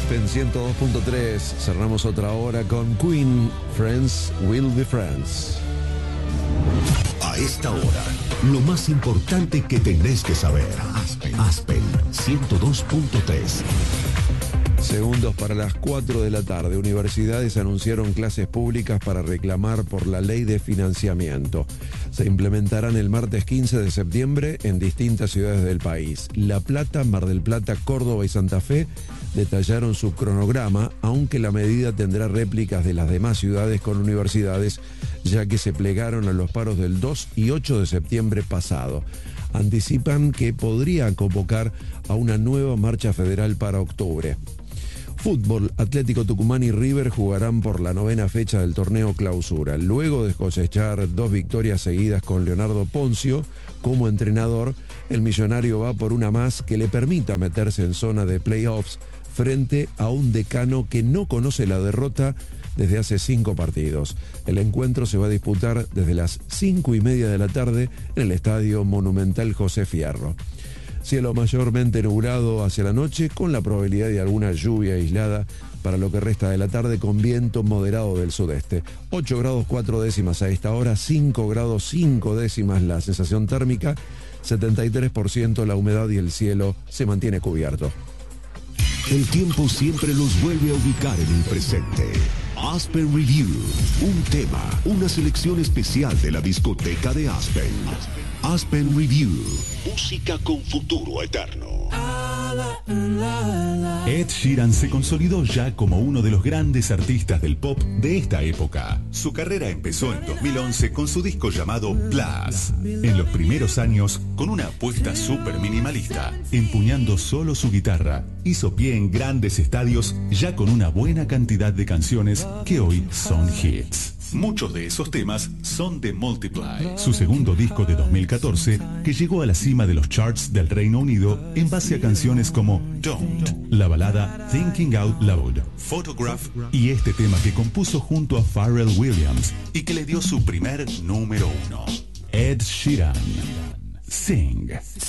Aspen 102.3. Cerramos otra hora con Queen, Friends Will Be Friends. A esta hora, lo más importante que tenés que saber. Aspen 102.3. Segundos para las 4 de la tarde. Universidades anunciaron clases públicas para reclamar por la ley de financiamiento. Se implementarán el martes 15 de septiembre en distintas ciudades del país. La Plata, Mar del Plata, Córdoba y Santa Fe detallaron su cronograma, aunque la medida tendrá réplicas de las demás ciudades con universidades, ya que se plegaron a los paros del 2 y 8 de septiembre pasado. Anticipan que podría convocar a una nueva marcha federal para octubre. Fútbol, Atlético Tucumán y River jugarán por la 9ª fecha del torneo Clausura. Luego de cosechar 2 victorias seguidas con Leonardo Poncio como entrenador, el millonario va por una más que le permita meterse en zona de playoffs frente a un Decano que no conoce la derrota desde hace 5 partidos. El encuentro se va a disputar desde las 5:30 de la tarde en el Estadio Monumental José Fierro. Cielo mayormente nublado hacia la noche, con la probabilidad de alguna lluvia aislada para lo que resta de la tarde, con viento moderado del sudeste. 8 grados 4 décimas a esta hora, 5 grados 5 décimas la sensación térmica, 73% la humedad y el cielo se mantiene cubierto. El tiempo siempre los vuelve a ubicar en el presente. Aspen Review, un tema, una selección especial de la discoteca de Aspen. Aspen Review, música con futuro eterno. Ed Sheeran se consolidó ya como uno de los grandes artistas del pop de esta época. Su carrera empezó en 2011 con su disco llamado Plus. En los primeros años, con una apuesta súper minimalista, empuñando solo su guitarra, hizo pie en grandes estadios ya con una buena cantidad de canciones que hoy son hits. Muchos de esos temas son de Multiply, su segundo disco de 2014, que llegó a la cima de los charts del Reino Unido en base a canciones como Don't, la balada Thinking Out Loud, Photograph y este tema que compuso junto a Pharrell Williams y que le dio su primer número 1. Ed Sheeran, Sing.